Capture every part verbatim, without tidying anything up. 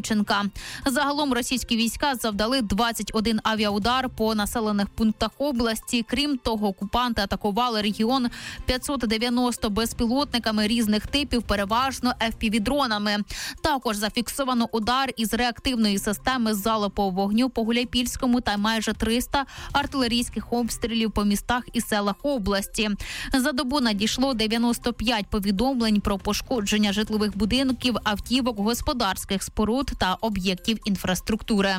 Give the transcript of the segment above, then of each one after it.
Кременченка. Загалом російські війська завдали двадцять один авіаудар по населених пунктах області. Крім того, окупанти атакували регіон п'ятсот дев'яносто безпілотниками різних типів, переважно еф пі ві-дронами. Також зафіксовано удар із реактивної системи залпового вогню по Гуляйпільському та майже триста артилерійських обстрілів по містах і селах області. За добу надійшло дев'яносто п'ять повідомлень про пошкодження житлових будинків, автівок, господарських споруд та об'єктів інфраструктури.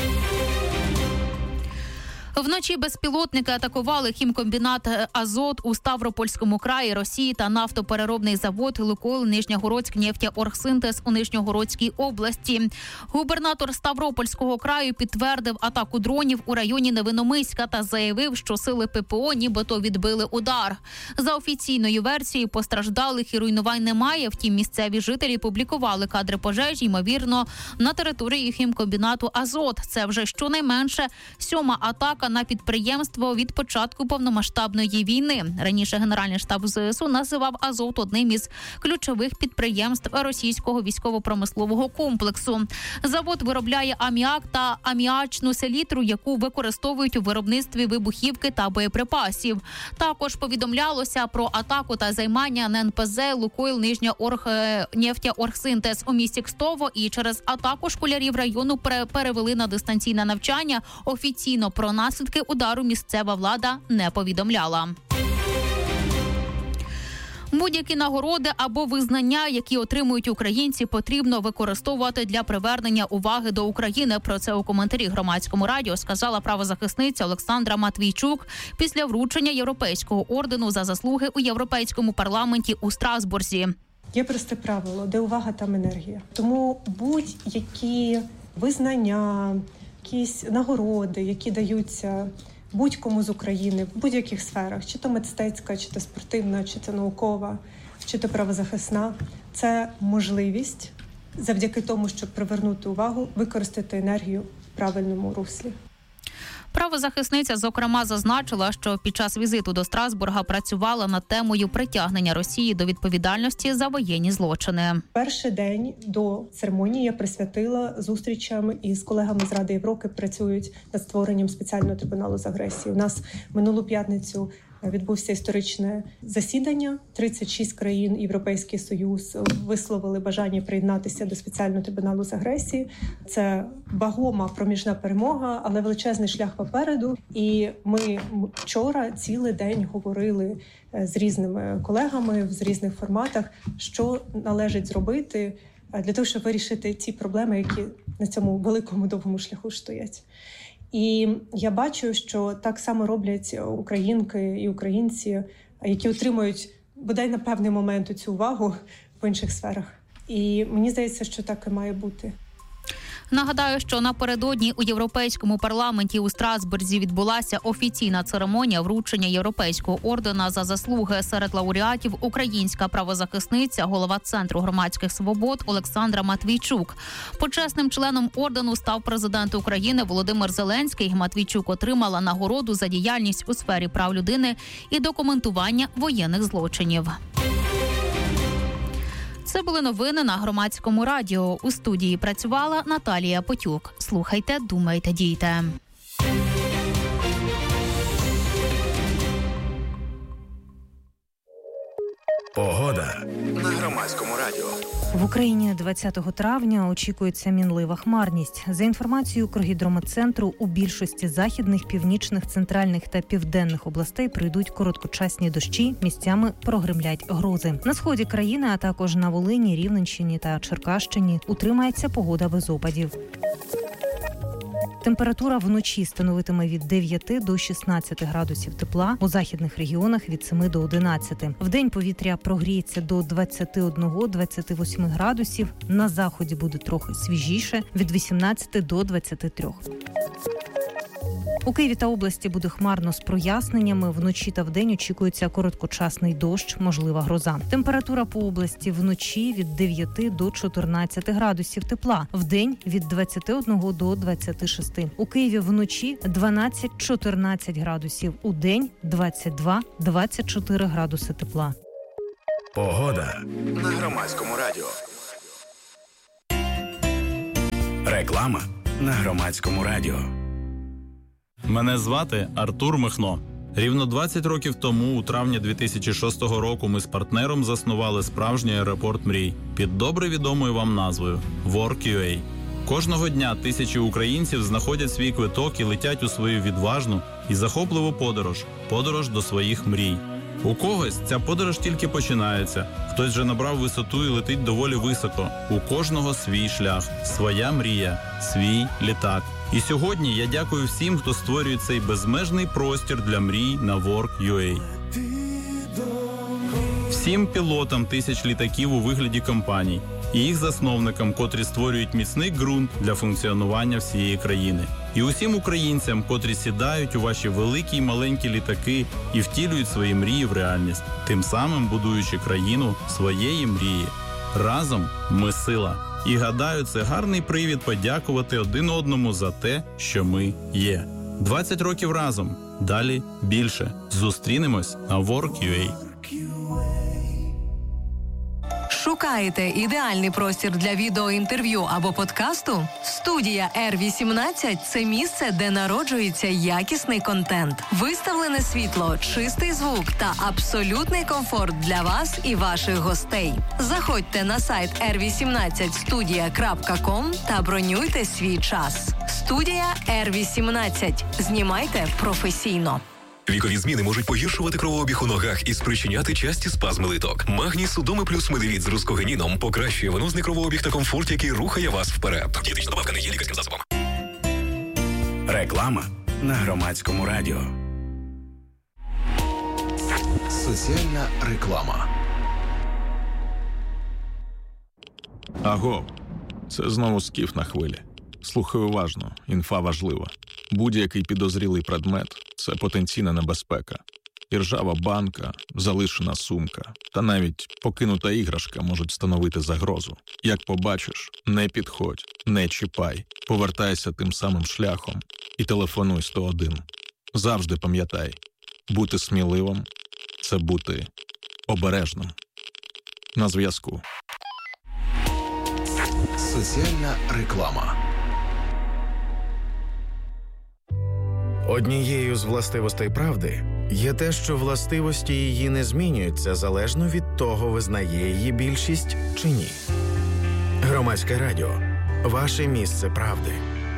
Вночі безпілотники атакували хімкомбінат «Азот» у Ставропольському краї Росії та нафтопереробний завод «Лукойл Нижньогородськ нефтеоргсинтез» у Нижньогородській області. Губернатор Ставропольського краю підтвердив атаку дронів у районі Невиномиська та заявив, що сили пе пе о нібито відбили удар. За офіційною версією, постраждалих і руйнувань немає, втім місцеві жителі публікували кадри пожежі, ймовірно, на території хімкомбінату «Азот». Це вже щонайменше сьома атака на підприємство від початку повномасштабної війни. Раніше Генеральний штаб зе ес у називав «Азот» одним із ключових підприємств російського військово-промислового комплексу. Завод виробляє аміак та аміачну селітру, яку використовують у виробництві вибухівки та боєприпасів. Також повідомлялося про атаку та займання ен ен пе зе «Лукойл Нижньогородськ у місті Кстово, і через атаку школярів району перевели на дистанційне навчання. Офіційно про наслідки удару місцева влада не повідомляла. Будь-які нагороди або визнання, які отримують українці, потрібно використовувати для привернення уваги до України. Про це у коментарі Громадському радіо сказала правозахисниця Олександра Матвійчук після вручення Європейського ордену за заслуги у Європейському парламенті у Страсбурзі. Є просте правило, де увага, там енергія. Тому будь-які визнання, якісь нагороди, які даються будь-кому з України в будь-яких сферах, чи то мистецька, чи то спортивна, чи то наукова, чи то правозахисна, це можливість завдяки тому, щоб привернути увагу, використати енергію в правильному руслі. Правозахисниця, зокрема, зазначила, що під час візиту до Страсбурга працювала над темою притягнення Росії до відповідальності за воєнні злочини. Перший день до церемонії я присвятила зустрічам із колегами з Ради Європи, працюють над створенням спеціального трибуналу з агресії. У нас минулу п'ятницю відбувся історичне засідання. тридцять шість країн, Європейський Союз висловили бажання приєднатися до спеціального трибуналу з агресії. Це вагома проміжна перемога, але величезний шлях попереду. І ми вчора цілий день говорили з різними колегами в різних форматах, що належить зробити для того, щоб вирішити ті проблеми, які на цьому великому довгому шляху стоять. І я бачу, що так само роблять українки і українці, які отримують бодай на певний момент цю увагу в інших сферах. І мені здається, що так і має бути. Нагадаю, що напередодні у Європейському парламенті у Страсбурзі відбулася офіційна церемонія вручення Європейського ордена за заслуги. Серед лауреатів українська правозахисниця, голова Центру громадських свобод Олександра Матвійчук. Почесним членом ордену став президент України Володимир Зеленський. Матвійчук отримала нагороду за діяльність у сфері прав людини і документування воєнних злочинів. Це були новини на Громадському радіо. У студії працювала Наталія Потюк. Слухайте, думайте, дійте. Погода на Громадському радіо. В Україні двадцятого травня очікується мінлива хмарність. За інформацією Укргідрометцентру, у більшості західних, північних, центральних та південних областей прийдуть короткочасні дощі, місцями прогримлять грози. На сході країни, а також на Волині, Рівненщині та Черкащині утримається погода без опадів. Температура вночі становитиме від дев'яти до шістнадцяти градусів тепла, у західних регіонах від семи до одинадцяти. Вдень повітря прогріється до двадцяти одного - двадцяти восьми градусів, на заході буде трохи свіжіше від вісімнадцяти до двадцяти трьох. У Києві та області буде хмарно з проясненнями. Вночі та вдень очікується короткочасний дощ, можлива гроза. Температура по області вночі від дев'яти до чотирнадцяти градусів тепла. Вдень від двадцяти одного до двадцяти шести. У Києві вночі дванадцять - чотирнадцять градусів. У день двадцять два - двадцять чотири градуси тепла. Погода на Громадському радіо. Реклама на Громадському радіо. Мене звати Артур Михно. Рівно двадцять років тому, у травні дві тисячі шостого року, ми з партнером заснували справжній аеропорт мрій під добре відомою вам назвою WorkUA. Кожного дня тисячі українців знаходять свій квиток і летять у свою відважну і захопливу подорож – подорож до своїх мрій. У когось ця подорож тільки починається, хтось вже набрав висоту і летить доволі високо. У кожного свій шлях, своя мрія, свій літак. І сьогодні я дякую всім, хто створює цей безмежний простір для мрій на WorkUA. Всім пілотам тисяч літаків у вигляді компаній і їх засновникам, котрі створюють міцний ґрунт для функціонування всієї країни. І усім українцям, котрі сідають у ваші великі й маленькі літаки і втілюють свої мрії в реальність, тим самим будуючи країну своєї мрії. Разом ми сила. І гадаю, це гарний привід подякувати один одному за те, що ми є. двадцять років разом. Далі більше. Зустрінемось на WorkUA. Шукаєте ідеальний простір для відеоінтерв'ю або подкасту? Студія Р вісімнадцять – це місце, де народжується якісний контент. Виставлене світло, чистий звук та абсолютний комфорт для вас і ваших гостей. Заходьте на сайт ер вісімнадцять студія крапка ком та бронюйте свій час. Студія Р вісімнадцять. Знімайте професійно. Вікові зміни можуть погіршувати кровообіг у ногах і спричиняти часті спазми литок. Магній Судоми плюс Медивіт з рускогеніном покращує венозний кровообіг та комфорт, який рухає вас вперед. Дієтична добавка не є лікарським засобом. Реклама на Громадському радіо. Соціальна реклама. Аго, це знову Скіф на хвилі. Слухай уважно, інфа важлива. Будь-який підозрілий предмет – це потенційна небезпека. Іржава банка, залишена сумка та навіть покинута іграшка можуть становити загрозу. Як побачиш, не підходь, не чіпай, повертайся тим самим шляхом і телефонуй сто один. Завжди пам'ятай, бути сміливим – це бути обережним. На зв'язку. Соціальна реклама. Однією з властивостей правди є те, що властивості її не змінюються залежно від того, визнає її більшість чи ні. Громадське радіо. Ваше місце правди.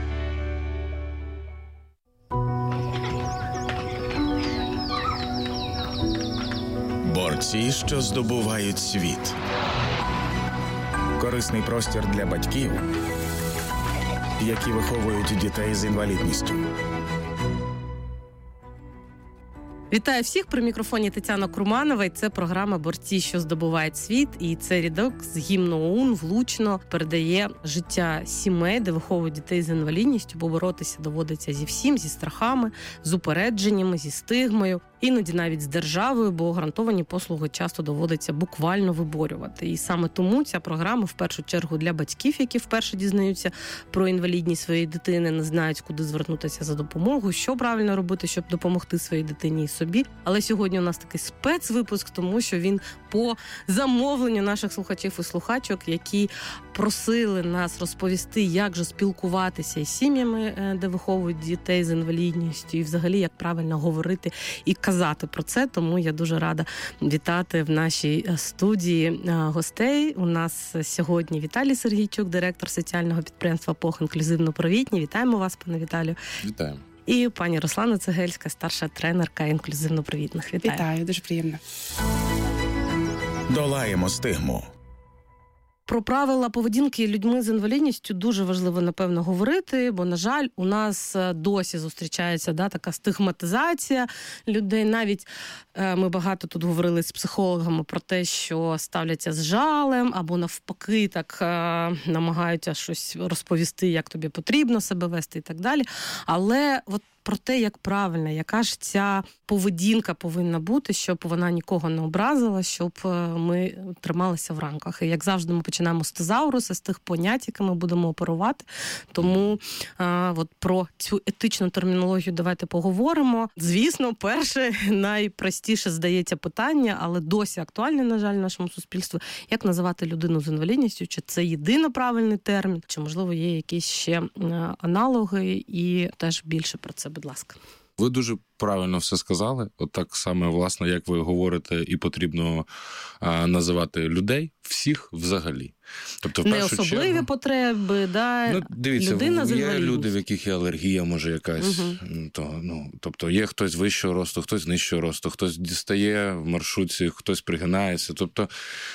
Борці, що здобувають світ. Корисний простір для батьків, які виховують дітей з інвалідністю. Вітаю всіх, при мікрофоні Тетяна Курманова, і це програма «Борці, що здобувають світ», і цей рядок з гімну ОУН влучно передає життя сімей, де виховують дітей з інвалідністю, бо боротися доводиться зі всім, зі страхами, з упередженнями, зі стигмою, іноді навіть з державою, бо гарантовані послуги часто доводиться буквально виборювати. І саме тому ця програма в першу чергу для батьків, які вперше дізнаються про інвалідність своєї дитини, не знають, куди звернутися за допомогою, що правильно робити, щоб допомогти своїй дитині і собі. Але сьогодні у нас такий спецвипуск, тому що він по замовленню наших слухачів і слухачок, які просили нас розповісти, як же спілкуватися із сім'ями, де виховують дітей з інвалідністю, і взагалі, як правильно говорити і казати про це. Тому я дуже рада вітати в нашій студії гостей. У нас сьогодні Віталій Сергійчук, директор соціального підприємства ПОХ «Інклюзивно-провідні». Вітаємо вас, пане Віталію. Вітаємо. І пані Руслана Цегельська, старша тренерка інклюзивно-провідних. Вітаю. Вітаю, дуже приємно. Долаємо стигму. Про правила поведінки людьми з інвалідністю дуже важливо, напевно, говорити, бо, на жаль, у нас досі зустрічається да, така стигматизація людей. Навіть е, ми багато тут говорили з психологами про те, що ставляться з жалем або навпаки так е, намагаються щось розповісти, як тобі потрібно себе вести і так далі. Але от про те, як правильно, яка ж ця поведінка повинна бути, щоб вона нікого не образила, щоб ми трималися в рамках. І як завжди ми починаємо з тезауруса, з тих понять, якими будемо оперувати. Тому а, от про цю етичну термінологію давайте поговоримо. Звісно, перше, найпростіше здається питання, але досі актуальне, на жаль, в нашому суспільстві. Як називати людину з інвалідністю? Чи це єдино правильний термін? Чи, можливо, є якісь ще аналоги? І теж більше про це, будь ласка. Ви дуже правильно все сказали. От так саме, власне, як ви говорите, і потрібно а, називати людей, всіх взагалі. Тобто, в не першу особливі чергу, потреби, да? Ну, дивіться, людина з є інвалідністю. люди, в яких є алергія, може якась. Угу. То, ну, тобто є хтось вищого росту, хтось нижчого росту, хтось дістає в маршрутці, хтось пригинається. Тобто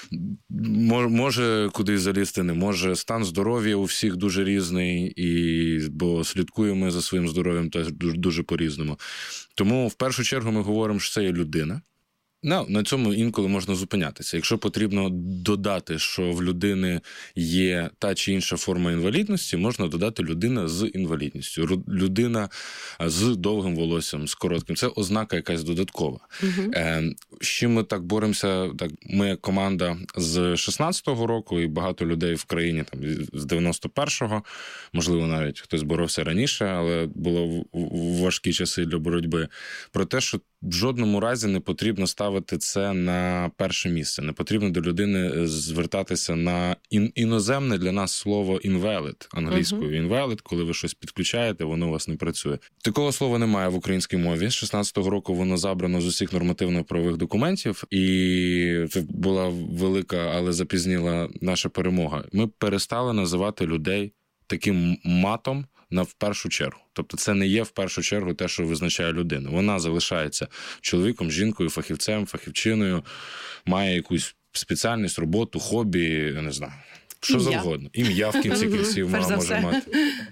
може кудись залізти, не може. Стан здоров'я у всіх дуже різний, і, бо слідкуємо за своїм здоров'ям теж дуже, дуже по-різному. Тому в першу чергу ми говоримо, що це є людина. Ну, на цьому інколи можна зупинятися. Якщо потрібно додати, що в людини є та чи інша форма інвалідності, можна додати людина з інвалідністю. Людина з довгим волоссям, з коротким. Це ознака якась додаткова. Угу. З чим ми так боремося? Так, ми як команда з шістнадцятого року, і багато людей в країні там, з дев'яносто першого, можливо, навіть хтось боровся раніше, але було важкі часи для боротьби, про те, що в жодному разі не потрібно ставити це на перше місце. Не потрібно до людини звертатися на ін- іноземне для нас слово invalid, англійською invalid, коли ви щось підключаєте, воно у вас не працює. Такого слова немає в українській мові. З шістнадцятого року воно забрано з усіх нормативно-правових документів, і це була велика, але запізніла наша перемога. Ми перестали називати людей таким матом, на в першу чергу. Тобто це не є в першу чергу те, що визначає людину. Вона залишається чоловіком, жінкою, фахівцем, фахівчиною, має якусь спеціальність, роботу, хобі, я не знаю, що Ім'я. завгодно. Ім'я в кінці кінців може мати.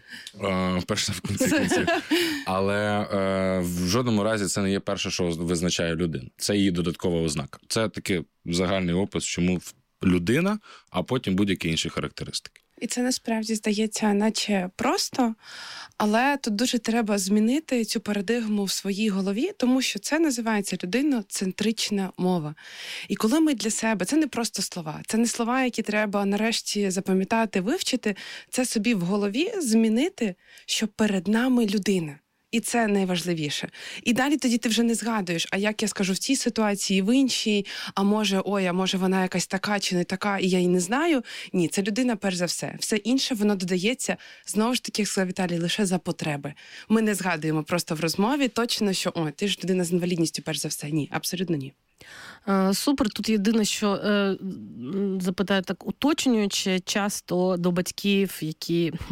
Перше в кінці кінців. Але е, в жодному разі це не є перше, що визначає людину. Це її додаткова ознака. Це такий загальний опис, чому людина, а потім будь-які інші характеристики. І це насправді здається наче просто, але тут дуже треба змінити цю парадигму в своїй голові, тому що це називається людиноцентрична мова. І коли ми для себе, це не просто слова, це не слова, які треба нарешті запам'ятати, вивчити, це собі в голові змінити, що перед нами людина. І це найважливіше. І далі тоді ти вже не згадуєш, а як я скажу в цій ситуації, в іншій, а може, ой, а може вона якась така чи не така, і я її не знаю. Ні, це людина перш за все. Все інше, воно додається, знову ж таки, як сказав Віталій, лише за потреби. Ми не згадуємо просто в розмові точно, що, ой, ти ж людина з інвалідністю перш за все. Ні, абсолютно ні. Супер. Тут єдине, що е, запитаю так уточнюючи, часто до батьків, які е,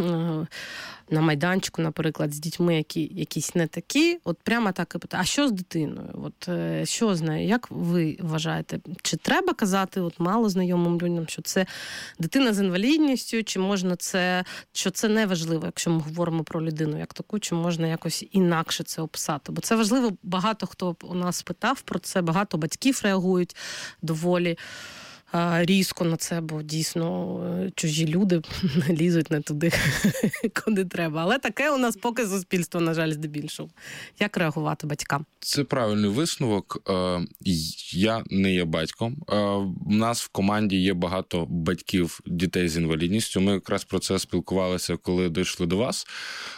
на майданчику, наприклад, з дітьми, які якісь не такі, от прямо так і питаю, а що з дитиною? От е, що з нею? Як ви вважаєте? Чи треба казати от мало знайомим людям, що це дитина з інвалідністю, чи можна це, що це не важливо, якщо ми говоримо про людину як таку, чи можна якось інакше це описати? Бо це важливо, багато хто у нас питав про це, багато батьків реагують доволі різко на це, бо дійсно чужі люди лізуть не туди, куди треба. Але таке у нас поки суспільство, на жаль, здебільшого. Як реагувати батькам? Це правильний висновок. Я не є батьком. У нас в команді є багато батьків дітей з інвалідністю. Ми якраз про це спілкувалися, коли дійшли до вас.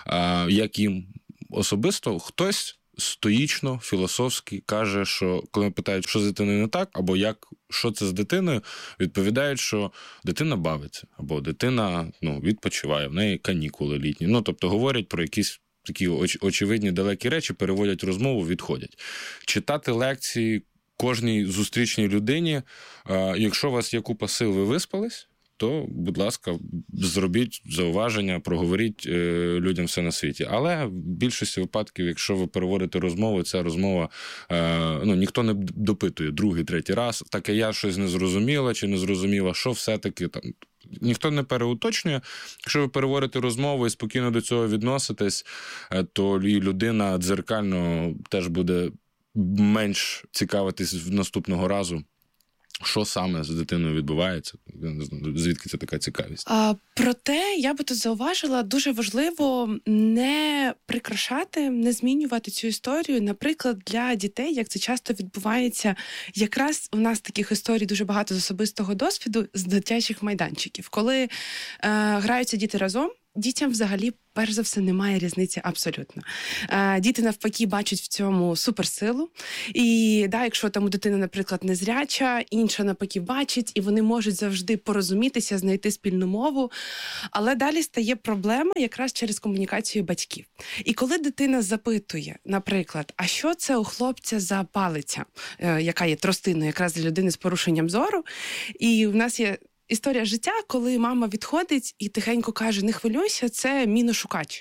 Як їм особисто хтось стоїчно, філософськи каже, що коли питають, що з дитиною не так, або як, що це з дитиною, відповідають, що дитина бавиться, або дитина ну, відпочиває, в неї канікули літні. Ну, тобто говорять про якісь такі оч- очевидні далекі речі, переводять розмову, відходять. Читати лекції кожній зустрічній людині, якщо у вас є купа сил, ви виспались, то, будь ласка, зробіть зауваження, проговоріть е, людям все на світі. Але в більшості випадків, якщо ви переводите розмову, ця розмова, е, ну, ніхто не допитує другий, третій раз, так і я щось не зрозуміла чи не зрозуміла, що все-таки там. Ніхто не переуточнює. Якщо ви переводите розмову і спокійно до цього відноситесь, то і людина дзеркально теж буде менш цікавитись наступного разу що саме з дитиною відбувається, звідки це така цікавість? А, проте, я би тут зауважила, дуже важливо не прикрашати, не змінювати цю історію. Наприклад, для дітей, як це часто відбувається, якраз у нас таких історій дуже багато з особистого досвіду, з дитячих майданчиків. Коли е, граються діти разом, дітям взагалі, перш за все, немає різниці абсолютно. Е, діти, навпаки, бачать в цьому суперсилу. І, да, якщо там у дитини, наприклад, незряча, інша, навпаки, бачить, і вони можуть завжди порозумітися, знайти спільну мову. Але далі стає проблема якраз через комунікацію батьків. І коли дитина запитує, наприклад, а що це у хлопця за палиця, е, яка є тростиною якраз для людини з порушенням зору, і в нас є історія життя, коли мама відходить і тихенько каже: не хвилюйся, це міношукач.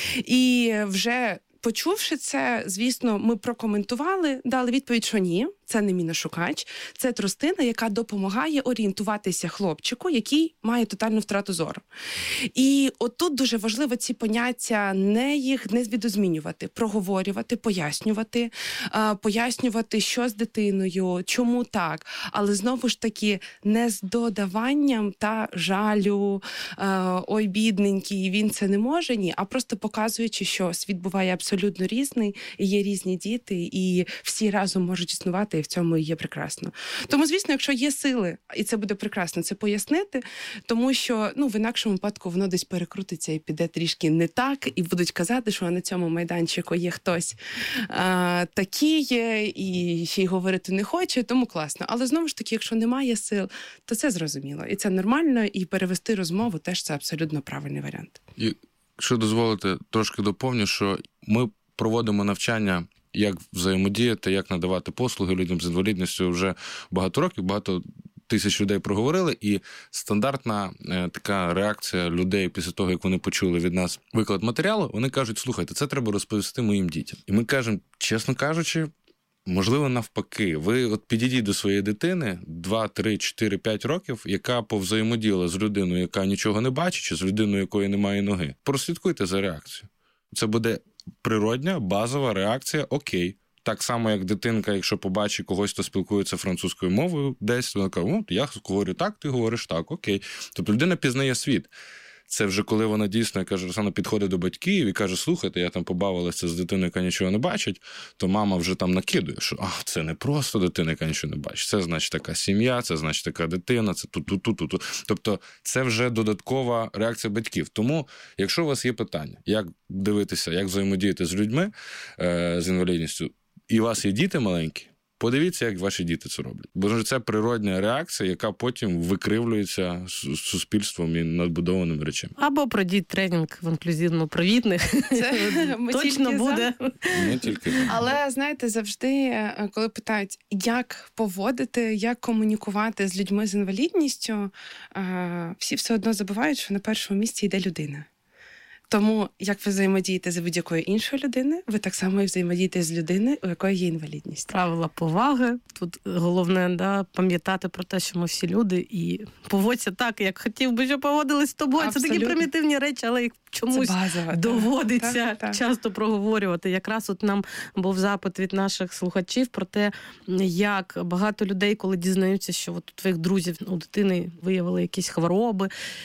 І вже почувши це, звісно, ми прокоментували, дали відповідь, що ні, це не міношукач, це тростина, яка допомагає орієнтуватися хлопчику, який має тотальну втрату зору. І отут дуже важливо ці поняття не їх не відозмінювати, проговорювати, пояснювати, пояснювати, що з дитиною, чому так, але знову ж таки не з додаванням та жалю, ой, бідненький, він це не може, ні, а просто показуючи, що світ буває абсолютно різний, і є різні діти, і всі разом можуть існувати, і в цьому і є прекрасно. Тому, звісно, якщо є сили, і це буде прекрасно, це пояснити, тому що, ну, в інакшому випадку воно десь перекрутиться і піде трішки не так, і будуть казати, що на цьому майданчику є хтось а, такий, і ще й говорити не хоче, тому класно. Але знову ж таки, якщо немає сил, то це зрозуміло. І це нормально, і перевести розмову теж це абсолютно правильний варіант. І, якщо дозволите, трошки доповню, що ми проводимо навчання, як взаємодіяти, як надавати послуги людям з інвалідністю вже багато років, багато тисяч людей проговорили, і стандартна е, така реакція людей після того, як вони почули від нас виклад матеріалу, вони кажуть: слухайте, це треба розповісти моїм дітям. І ми кажемо, чесно кажучи, можливо, навпаки, ви от підійдіть до своєї дитини два, три, чотири, п'ять років, яка повзаємодіяла з людиною, яка нічого не бачить, чи з людиною, якої немає ноги. Прослідкуйте за реакцією. Це буде природня, базова реакція: окей. Так само, як дитинка, якщо побачить когось, хто спілкується французькою мовою десь, вона каже: ну, я говорю так, ти говориш так, окей. Тобто людина пізнає світ. Це вже коли вона дійсно, каже, Руслана, підходить до батьків і каже: слухайте, я там побавилася з дитиною, яка нічого не бачить, то мама вже там накидує, що а, це не просто дитина, яка нічого не бачить. Це, значить, така сім'я, це, значить, така дитина, це ту-ту-ту-ту-ту. Тобто це вже додаткова реакція батьків. Тому, якщо у вас є питання, як дивитися, як взаємодіяти з людьми е- з інвалідністю, і у вас є діти маленькі, подивіться, як ваші діти це роблять. Бо це природня реакція, яка потім викривлюється суспільством і надбудованими речами. Або пройдіть тренінг в інклюзивно-провідних. Це точно буде. Не тільки. Але, знаєте, завжди, коли питають, як поводити, як комунікувати з людьми з інвалідністю, всі все одно забувають, що на першому місці йде людина. Тому, як ви взаємодієте з будь-якою іншою людиною, ви так само і взаємодієте з людиною, у якої є інвалідність. Правила поваги. Тут головне, да, пам'ятати про те, що ми всі люди, і поводься так, як хотів би, щоб поводились з тобою. Абсолютно. Це такі примітивні речі, але їх чомусь базово, доводиться так, так, часто так. проговорювати. Якраз от нам був запит від наших слухачів про те, як багато людей, коли дізнаються, що от у твоїх друзів, у дитини виявили якісь хвороби,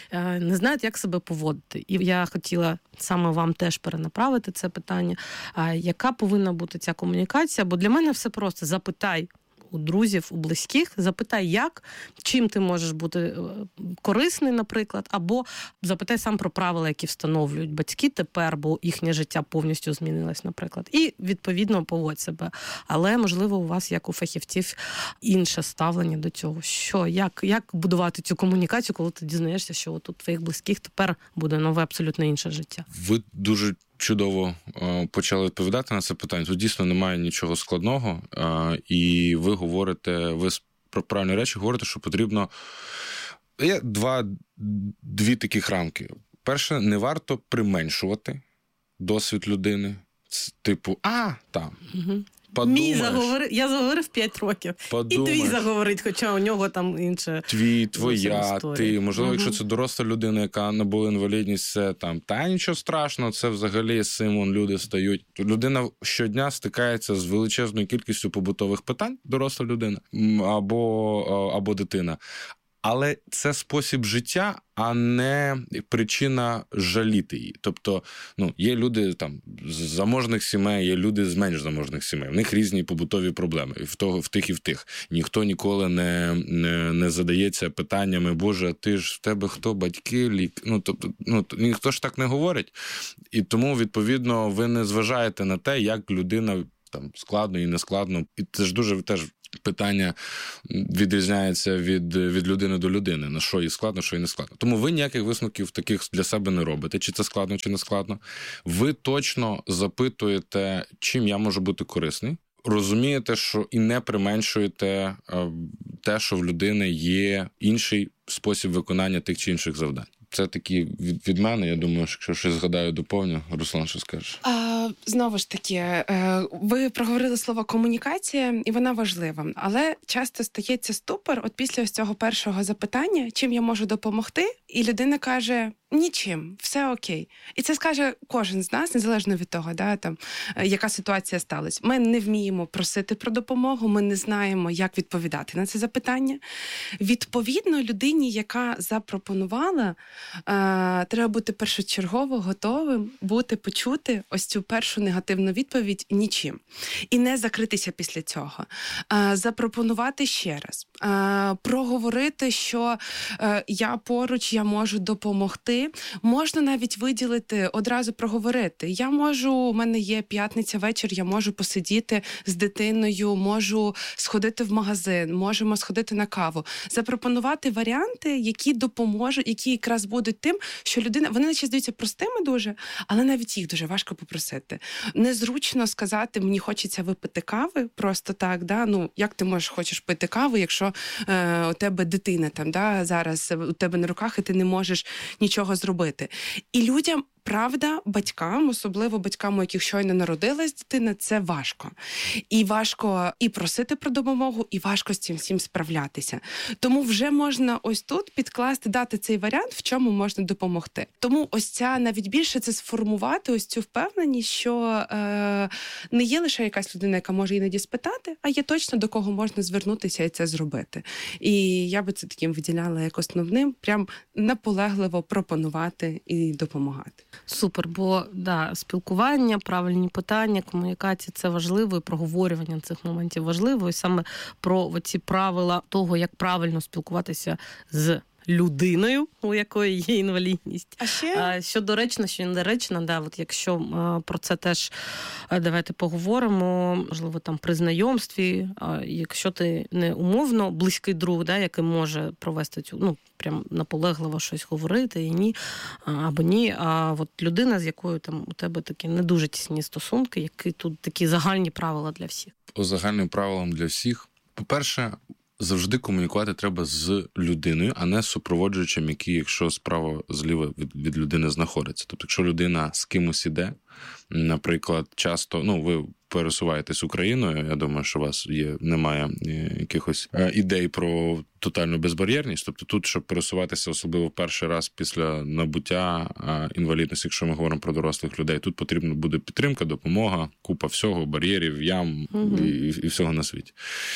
не знають, як себе поводити. І я хотіла саме вам теж перенаправити це питання. А яка повинна бути ця комунікація? Бо для мене все просто: запитай у друзів, у близьких, запитай, як, чим ти можеш бути корисний, наприклад, або запитай сам про правила, які встановлюють батьки тепер, бо їхнє життя повністю змінилось, наприклад. І, відповідно, поводь себе. Але, можливо, у вас, як у фахівців, інше ставлення до цього. Що, як, як будувати цю комунікацію, коли ти дізнаєшся, що от у твоїх близьких тепер буде нове, абсолютно інше життя? Ви дуже чудово е, почали відповідати на це питання. Тут дійсно немає нічого складного, е, і ви говорите, ви про правильні речі говорите, що потрібно... Є два, дві таких рамки. Перше, не варто применшувати досвід людини. Типу, а, там. Угу. Мій заговорив, я заговорив п'ять років. Подумаєш. І твій заговорить, хоча у нього там інше. Твій, твоя, ти. Можливо, угу. якщо це доросла людина, яка набула інвалідність, це там, та нічого страшного, це взагалі з цим люди стають. Людина щодня стикається з величезною кількістю побутових питань, доросла людина, або, або дитина. Але це спосіб життя, а не причина жаліти її. Тобто, ну, є люди там з заможних сімей, є люди з менш заможних сімей. В них різні побутові проблеми. І в, того, в тих, і в тих. Ніхто ніколи не, не, не задається питаннями, Боже, ти ж в тебе хто, батьки, лік? Ну, тобто, ну, ніхто ж так не говорить. І тому, відповідно, ви не зважаєте на те, як людина там складно і нескладно. І це ж дуже теж питання відрізняється від, від людини до людини, на що їй складно, що їй не складно. Тому ви ніяких висновків таких для себе не робите, чи це складно, чи не складно. Ви точно запитуєте, чим я можу бути корисний, розумієте, що і не применшуєте те, що в людини є інший спосіб виконання тих чи інших завдань. Це такі від, від мене, я думаю, що якщо щось згадаю, доповню. Руслан, що скажеш? А, знову ж таки, ви проговорили слово комунікація, і вона важлива. Але часто стається ступор, от після ось цього першого запитання, чим я можу допомогти, і людина каже, нічим, все окей. І це скаже кожен з нас, незалежно від того, да, там, яка ситуація сталася. Ми не вміємо просити про допомогу, ми не знаємо, як відповідати на це запитання. Відповідно, людині, яка запропонувала, треба бути першочергово готовим бути, почути ось цю першу негативну відповідь нічим. І не закритися після цього. Запропонувати ще раз. Проговорити, що я поруч, я можу допомогти. Можна навіть виділити, одразу проговорити. Я можу, у мене є п'ятниця вечір, я можу посидіти з дитиною, можу сходити в магазин, можемо сходити на каву. Запропонувати варіанти, які допоможуть, які якраз будуть тим, що людина, вони наче здаються простими дуже, але навіть їх дуже важко попросити. Незручно сказати, мені хочеться випити кави, просто так, да? Ну, як ти можеш, хочеш пити каву, якщо е, у тебе дитина там, да, зараз у тебе на руках, і ти не можеш нічого зробити. І людям, правда, батькам, особливо батькам, у яких щойно народилась дитина, це важко. І важко і просити про допомогу, і важко з цим всім справлятися. Тому вже можна ось тут підкласти, дати цей варіант, в чому можна допомогти. Тому ось ця, навіть більше, це сформувати ось цю впевненість, що е, не є лише якась людина, яка може іноді спитати, а є точно до кого можна звернутися і це зробити. І я би це таким виділяла як основним, прям наполегливо пропонувати і допомагати. Супер, бо да, спілкування, правильні питання, комунікація – це важливо, і проговорювання цих моментів важливо, і саме про ці правила того, як правильно спілкуватися з людиною, у якої є інвалідність. А ще? Що доречно, що недоречно, да, от якщо про це теж давайте поговоримо, можливо, там при знайомстві, якщо ти не умовно близький друг, да, який може провести цю, ну, прям наполегливо щось говорити і ні, або ні, а от людина, з якою там у тебе такі не дуже тісні стосунки, які тут такі загальні правила для всіх. По загальним правилам для всіх. По-перше, завжди комунікувати треба з людиною, а не з супроводжуючим, який, якщо справа зліва від, від людини знаходиться. Тобто, якщо людина з кимось іде, наприклад, часто, ну, ви пересуваєтесь Україною, я думаю, що у вас є, немає якихось ідей про тотальну безбар'єрність. Тобто тут, щоб пересуватися, особливо перший раз після набуття інвалідності, якщо ми говоримо про дорослих людей, тут потрібна буде підтримка, допомога, купа всього, бар'єрів, ям угу. і, і всього на світі.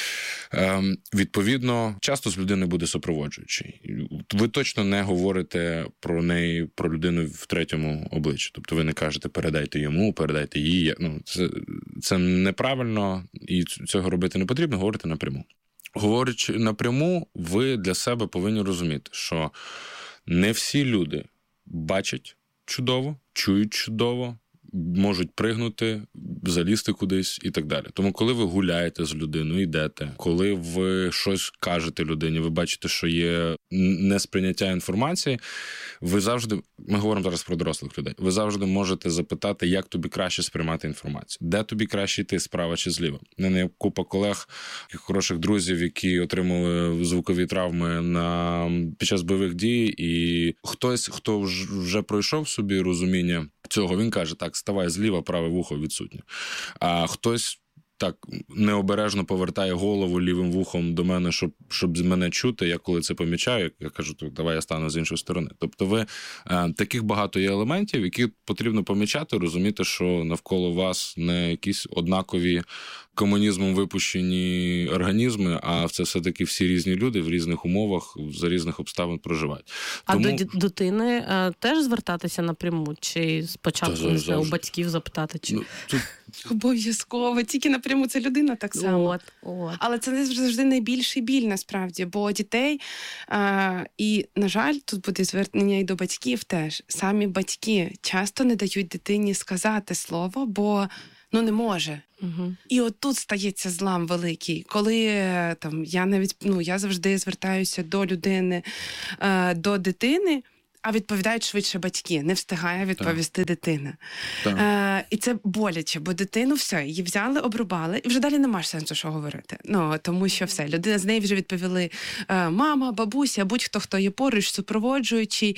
Ем, відповідно, часто з людини буде супроводжуючий. Ви точно не говорите про неї, про людину в третьому обличчі. Тобто ви не кажете, передайте йому, передайте їй. Ну, це, це неправильно, і цього робити не потрібно, говорити напряму. Говорячи напряму, ви для себе повинні розуміти, що не всі люди бачать чудово, чують чудово, можуть пригнути, залізти кудись і так далі. Тому коли ви гуляєте з людиною, йдете, коли ви щось кажете людині, ви бачите, що є несприйняття інформації, ви завжди, ми говоримо зараз про дорослих людей, ви завжди можете запитати, як тобі краще сприймати інформацію. Де тобі краще йти, справа чи зліва? У мене є купа колег, хороших друзів, які отримали звукові травми на, під час бойових дій, і хтось, хто вже пройшов собі розуміння цього, він каже, так, ставай зліва, праве вухо відсутнє. А хтось так необережно повертає голову лівим вухом до мене, щоб, щоб мене чути. Я коли це помічаю, я кажу, давай я стану з іншої сторони. Тобто ви, е, таких багато є елементів, які потрібно помічати, розуміти, що навколо вас не якісь однакові комунізмом випущені організми, а це все-таки всі різні люди в різних умовах, за різних обставин проживають. А Тому... до дитини е, теж звертатися напряму? Чи спочатку не знаю, у батьків запитати? Чи... Ну, тут... Обов'язково. Тільки напряму це людина так само. От, от. Але це не завжди найбільший біль, насправді, бо дітей, е, і, на жаль, тут буде звернення і до батьків теж. Самі батьки часто не дають дитині сказати слово, бо ну не може. Угу. І от тут стається злам великий, коли там я навіть ну я завжди звертаюся до людини, е, до дитини. А відповідають швидше батьки, не встигає відповісти так. дитина. Так. Е, і це боляче, бо дитину все, її взяли, обрубали, і вже далі нема сенсу, що говорити. Ну, тому що все, людина з неї вже відповіли е, мама, бабуся, будь-хто, хто є поруч, супроводжуючий.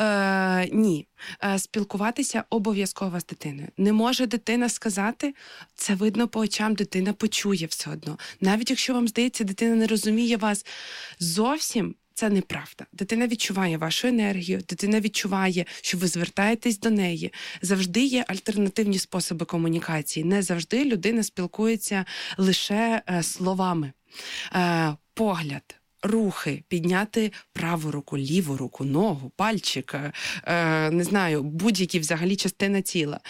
Е, ні. Е, спілкуватися обов'язково з дитиною. Не може дитина сказати, це видно по очам, дитина почує все одно. Навіть якщо вам здається, дитина не розуміє вас зовсім, це неправда. Дитина відчуває вашу енергію, дитина відчуває, що ви звертаєтесь до неї. Завжди є альтернативні способи комунікації. Не завжди людина спілкується лише е, словами. Е, погляд, рухи, підняти праву руку, ліву руку, ногу, пальчик, е, не знаю, будь-які взагалі частина тіла.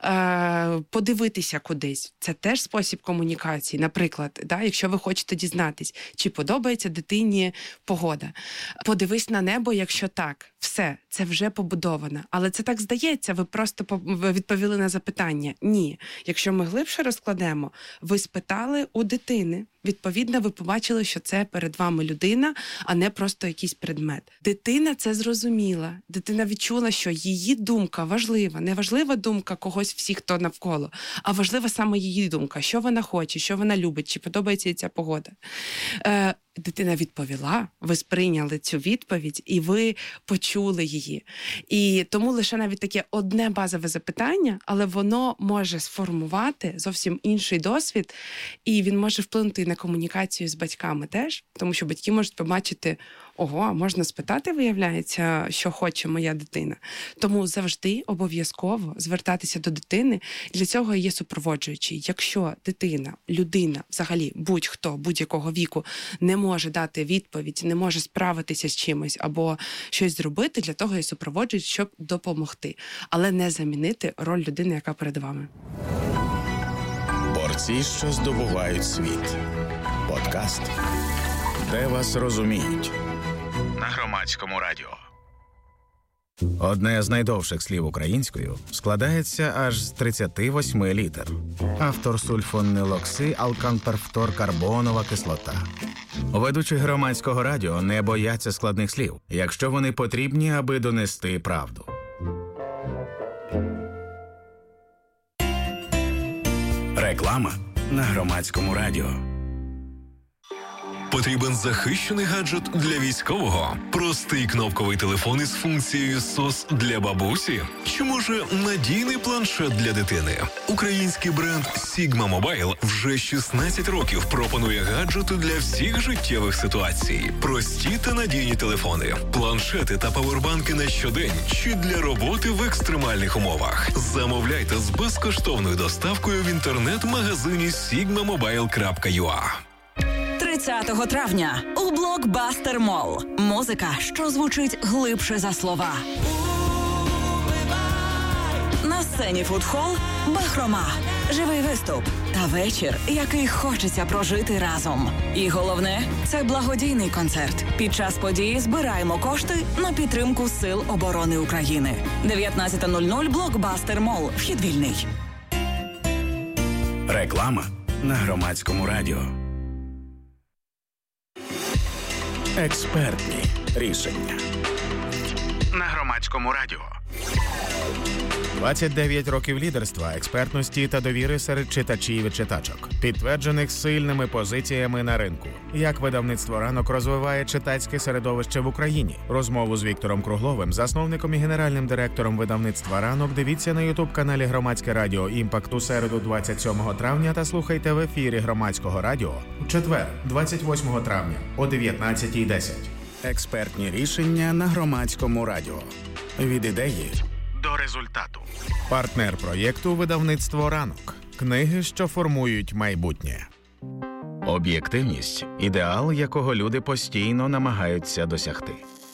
Е, подивитися кудись. Це теж спосіб комунікації. Наприклад, да, якщо ви хочете дізнатись, чи подобається дитині погода. Подивись на небо, якщо так. Все, це вже побудовано. Але це так здається, ви просто відповіли на запитання. Ні. Якщо ми глибше розкладемо, ви спитали у дитини, відповідно, ви побачили, що це перед вами людина, а не просто якийсь предмет. Дитина це зрозуміла. Дитина відчула, що її думка важлива. Не важлива думка когось всіх, хто навколо, а важлива саме її думка. Що вона хоче, що вона любить, чи подобається їй ця погода. Е, Дитина відповіла, ви сприйняли цю відповідь і ви почули її. І тому лише навіть таке одне базове запитання, але воно може сформувати зовсім інший досвід, і він може вплинути на комунікацію з батьками теж, тому що батьки можуть побачити, ого, можна спитати, виявляється, що хоче моя дитина. Тому завжди обов'язково звертатися до дитини. Для цього є супроводжуючий. Якщо дитина, людина, взагалі будь-хто, будь-якого віку не може дати відповідь, не може справитися з чимось або щось зробити, для того є супроводжуючий, щоб допомогти. Але не замінити роль людини, яка перед вами. Борці, що здобувають світ. Подкаст, де вас розуміють. На Громадському радіо. Одне з найдовших слів українською складається аж з тридцяти восьми літер. Автор сульфонилокси алканперфторкарбонова кислота. Ведучі Громадського радіо не бояться складних слів, якщо вони потрібні, аби донести правду. Реклама на Громадському радіо. Потрібен захищений гаджет для військового? Простий кнопковий телефон із функцією сос для бабусі? Чи може надійний планшет для дитини? Український бренд Sigma Mobile вже шістнадцять років пропонує гаджети для всіх життєвих ситуацій. Прості та надійні телефони, планшети та павербанки на щодень чи для роботи в екстремальних умовах. Замовляйте з безкоштовною доставкою в інтернет-магазині сігма мобайл крапка ю а. тридцятого травня у Блокбастер Мол. Музика, що звучить глибше за слова. На сцені фудхол «Бахрома». Живий виступ та вечір, який хочеться прожити разом. І головне – це благодійний концерт. Під час події збираємо кошти на підтримку Сил оборони України. дев'ятнадцята нуль нуль Блокбастер Мол. Вхід вільний. Реклама на Громадському радіо. Експертні рішення на Громадському радіо. двадцять дев'ять років лідерства, експертності та довіри серед читачів і читачок, підтверджених сильними позиціями на ринку. Як видавництво «Ранок» розвиває читацьке середовище в Україні. Розмову з Віктором Кругловим, засновником і генеральним директором видавництва «Ранок», дивіться на ютуб-каналі Громадське радіо «Імпакт» у середу двадцять сьомого травня та слухайте в ефірі Громадського радіо у четвер, двадцять восьмого травня о дев'ятнадцятій десять. Експертні рішення на Громадському радіо. Від ідеї до результату. Партнер проєкту «Видавництво «Ранок». Книги, що формують майбутнє. Об'єктивність – ідеал, якого люди постійно намагаються досягти.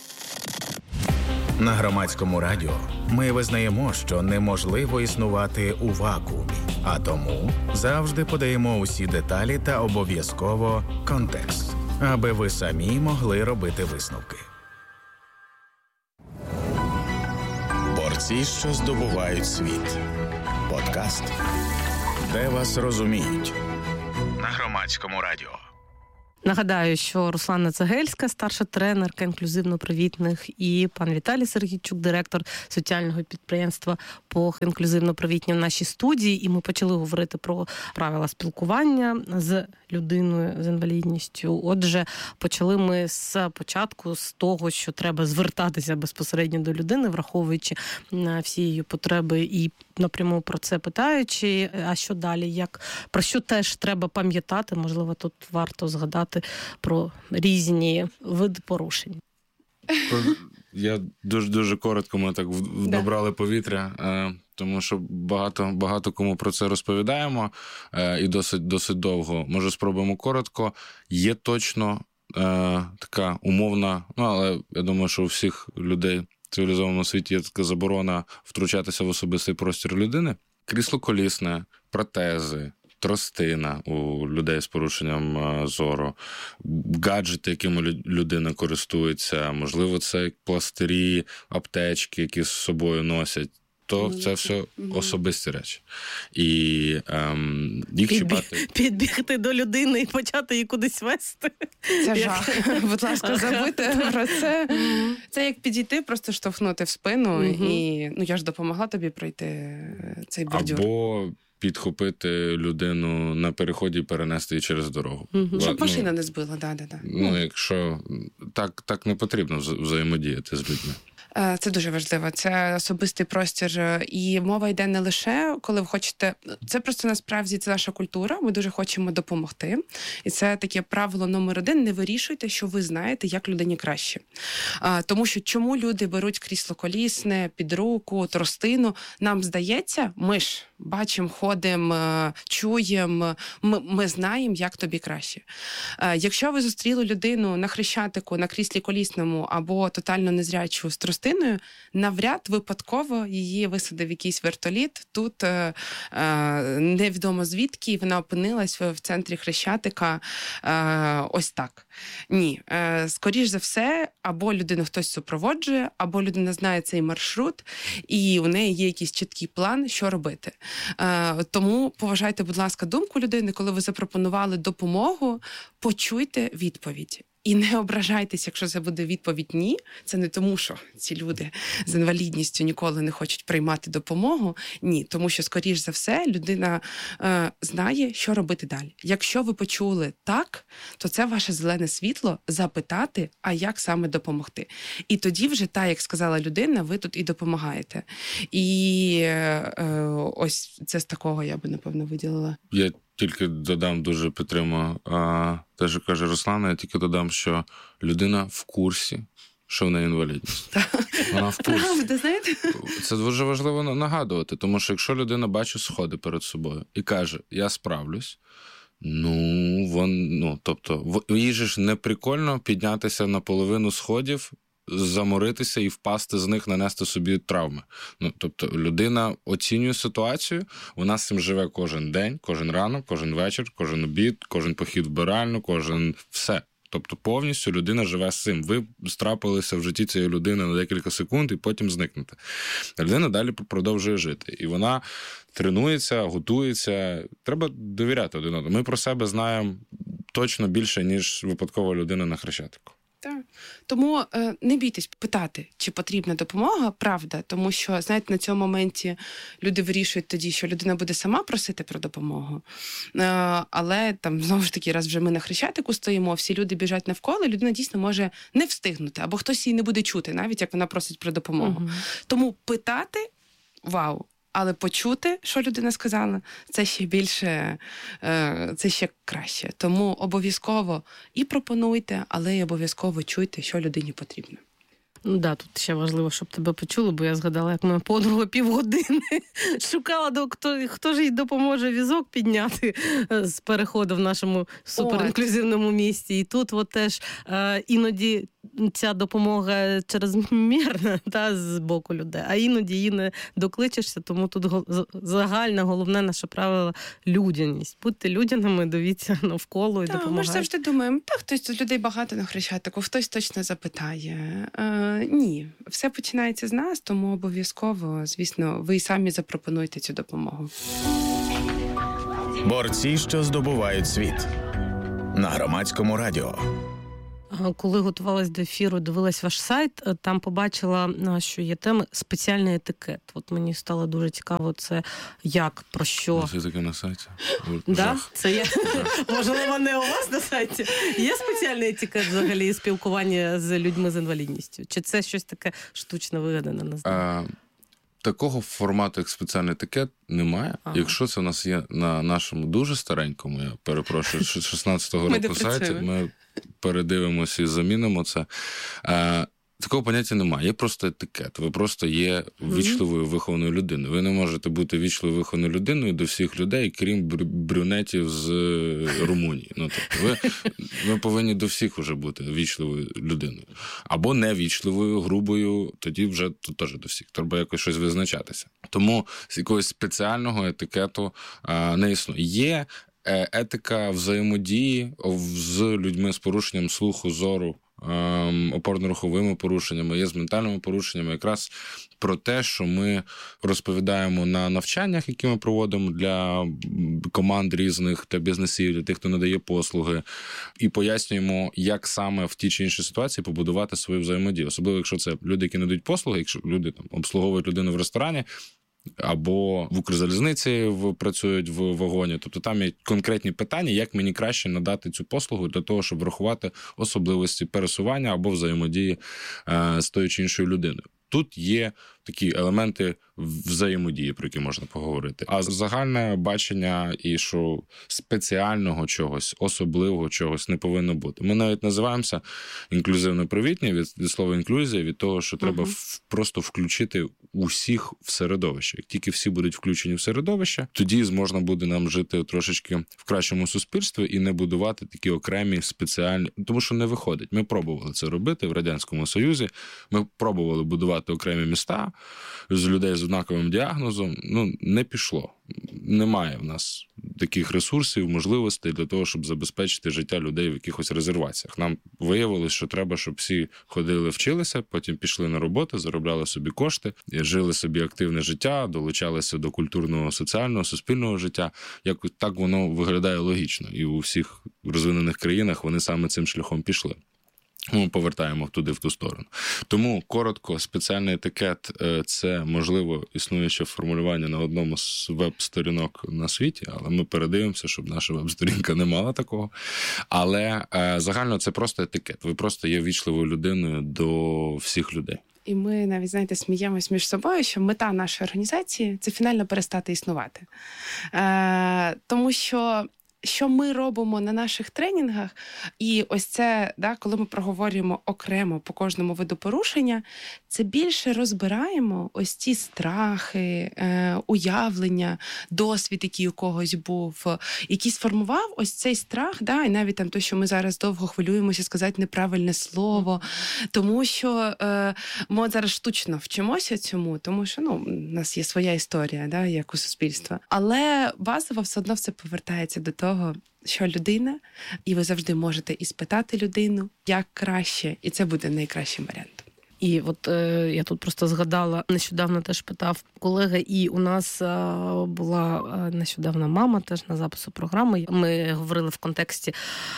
На Громадському радіо ми визнаємо, що неможливо існувати у вакуумі, а тому завжди подаємо усі деталі та обов'язково контекст, аби ви самі могли робити висновки. Борці, що здобувають світ. Подкаст, де вас розуміють. На Громадському радіо. Нагадаю, що Руслана Цегельська, старша тренерка інклюзивно-привітних, і пан Віталій Сергійчук, директор соціального підприємства по інклюзивно-привітні в нашій студії. І ми почали говорити про правила спілкування з людиною з інвалідністю. Отже, почали ми з початку, з того, що треба звертатися безпосередньо до людини, враховуючи всі її потреби і напряму про це питаючи. А що далі? Як, про що теж треба пам'ятати? Можливо, тут варто згадати про різні види порушень. Я дуже-дуже коротко, ми так добрали повітря, тому що багато, багато кому про це розповідаємо, і досить, досить довго. Може, спробуємо коротко. Є точно така умовна, ну, але я думаю, що у всіх людей в цивілізованому світі є така заборона втручатися в особистий простір людини. Крісло-колісне, протези, тростина у людей з порушенням зору, гаджети, якими людина користується, можливо, це пластирі, аптечки, які з собою носять. То це все особисті речі. І ем, їх Підбіг, чіпати... Підбігти до людини і почати її кудись вести. Це жах. Будь ласка, забудьте про це. Це як підійти, просто штовхнути в спину. Угу. І ну, я ж допомогла тобі пройти цей бордюр. Або підхопити людину на переході і перенести її через дорогу. Угу. Щоб машина ну, не збила, да, да, да. Ну, якщо так, так не потрібно взаємодіяти з людьми. Це дуже важливо. Це особистий простір. І мова йде не лише, коли ви хочете... Це просто насправді це наша культура. Ми дуже хочемо допомогти. І це таке правило номер один. Не вирішуйте, що ви знаєте, як людині краще. Тому що чому люди беруть крісло колісне, під руку, тростину? Нам здається, ми ж бачимо, ходимо, чуємо, ми, ми знаємо, як тобі краще. Якщо ви зустріли людину на Хрещатику, на кріслі колісному або тотально незрячу з тростиною, навряд випадково її висадив якийсь вертоліт. Тут е, е, невідомо звідки вона опинилась в, в центрі Хрещатика е, ось так. Ні. Е, скоріш за все, або людину хтось супроводжує, або людина знає цей маршрут, і у неї є якийсь чіткий план, що робити. Е, тому поважайте, будь ласка, думку людини, коли ви запропонували допомогу, почуйте відповідь. І не ображайтесь, якщо це буде відповідь «ні». Це не тому, що ці люди з інвалідністю ніколи не хочуть приймати допомогу. Ні, тому що, скоріш за все, людина е, знає, що робити далі. Якщо ви почули «так», то це ваше зелене світло запитати, а як саме допомогти. І тоді вже, так, як сказала людина, ви тут і допомагаєте. І е, ось це з такого я би, напевно, виділила. Я тільки додам, дуже підтримую а, те, що каже Руслана, я тільки додам, що людина в курсі, що в неї інвалідність. Вона в курсі. Правда, знаєте? Це дуже важливо нагадувати, тому що якщо людина бачить сходи перед собою і каже, я справлюсь, ну, вон, ну, тобто, їй же ж не прикольно піднятися на половину сходів, заморитися і впасти з них, нанести собі травми. Ну, тобто людина оцінює ситуацію, вона з цим живе кожен день, кожен ранок, кожен вечір, кожен обід, кожен похід в вбиральню, кожен все. Тобто повністю людина живе з цим. Ви страпилися в житті цієї людини на декілька секунд і потім зникнете. А людина далі продовжує жити. І вона тренується, готується. Треба довіряти один одному. Ми про себе знаємо точно більше, ніж випадкова людина на Хрещатику. Так. Тому е, не бійтесь питати, чи потрібна допомога, правда, тому що, знаєте, на цьому моменті люди вирішують тоді, що людина буде сама просити про допомогу, е, але там, знову ж таки, раз вже ми на Хрещатику стоїмо, всі люди біжать навколо, і людина дійсно може не встигнути, або хтось її не буде чути, навіть як вона просить про допомогу. Угу. Тому питати – вау! Але почути, що людина сказала, це ще більше, це ще краще. Тому обов'язково і пропонуйте, але й обов'язково чуйте, що людині потрібно. Ну да, тут ще важливо, щоб тебе почули, бо я згадала, як моя подруга півгодини шукала, до хто, хто ж їй допоможе візок підняти з переходу в нашому суперінклюзивному місті. І тут от теж е, іноді ця допомога чрезмірна та, з боку людей, а іноді її не докличешся, тому тут загальне, головне наше правило – людяність. Будьте людяними, дивіться навколо і допомагайте. Ми ж завжди думаємо, так, хтось тут людей багато на Хрещатику, хтось точно запитає. Е, ні, все починається з нас, тому обов'язково, звісно, ви й самі запропонуйте цю допомогу. Борці, що здобувають світ. На Громадському радіо. Коли готувалась до ефіру, дивилась ваш сайт, там побачила, що є теми спеціальний етикет. От мені стало дуже цікаво, це як, про що. Це таке на сайті? Да? Це є. Можливо, не у вас на сайті. Є спеціальний етикет взагалі спілкування з людьми з інвалідністю? Чи це щось таке штучно вигадане? А, такого формату, як спеціальний етикет, немає. Ага. Якщо це у нас є на нашому дуже старенькому, я перепрошую, шістнадцятого року сайті, ми передивимося і замінимо це. А, такого поняття немає. Є просто етикет. Ви просто є вічливою вихованою людиною. Ви не можете бути вічливою вихованою людиною до всіх людей, крім брюнетів з Румунії. Ну, тобто ви, ви повинні до всіх вже бути вічливою людиною. Або невічливою, грубою, тоді вже тут теж до всіх. Треба якось щось визначатися. Тому якогось спеціального етикету а, не існує. Є етика взаємодії з людьми з порушенням слуху, зору, опорно-руховими порушеннями, є з ментальними порушеннями, якраз про те, що ми розповідаємо на навчаннях, які ми проводимо для команд різних, для бізнесів, для тих, хто надає послуги, і пояснюємо, як саме в тій чи іншій ситуації побудувати свою взаємодію. Особливо, якщо це люди, які надають послуги, якщо люди там обслуговують людину в ресторані, або в Укрзалізниці працюють в вагоні. Тобто там є конкретні питання, як мені краще надати цю послугу для того, щоб врахувати особливості пересування або взаємодії е, з тою чи іншою людиною. Тут є такі елементи взаємодії, про які можна поговорити. А загальне бачення і що спеціального чогось, особливого чогось не повинно бути. Ми навіть називаємося інклюзивно-привітні від, від слова інклюзія, від того, що треба uh-huh. в, просто включити усіх в середовище. Як тільки всі будуть включені в середовище, тоді можна буде нам жити трошечки в кращому суспільстві і не будувати такі окремі спеціальні, тому що не виходить. Ми пробували це робити в Радянському Союзі, ми пробували будувати окремі міста з людей з однаковим діагнозом, ну, не пішло. Немає в нас таких ресурсів, можливостей для того, щоб забезпечити життя людей в якихось резерваціях. Нам виявилось, що треба, щоб всі ходили, вчилися, потім пішли на роботу, заробляли собі кошти, жили собі активне життя, долучалися до культурного, соціального, суспільного життя. Якось так воно виглядає логічно. І у всіх розвинених країнах вони саме цим шляхом пішли. Ми повертаємо туди, в ту сторону. Тому, коротко, спеціальний етикет – це, можливо, існуюче формулювання на одному з веб-сторінок на світі, але ми передивимося, щоб наша веб-сторінка не мала такого. Але е, загально це просто етикет. Ви просто є вічливою людиною до всіх людей. І ми навіть, знаєте, сміємось між собою, що мета нашої організації – це фінально перестати існувати. Е, тому що що ми робимо на наших тренінгах, і ось це, да, коли ми проговорюємо окремо по кожному виду порушення, це більше розбираємо ось ці страхи, е, уявлення, досвід, який у когось був, який сформував ось цей страх, да, і навіть там те, що ми зараз довго хвилюємося сказати неправильне слово, тому що е, ми от зараз штучно вчимося цьому, тому що, ну, у нас є своя історія, да, як у суспільства. Але базово все одно все повертається до того, що людина, і ви завжди можете і спитати людину, як краще, і це буде найкращим варіантом. І от е, я тут просто згадала, нещодавно теж питав колега, і у нас е, була нещодавно мама теж на запису програми. Ми говорили в контексті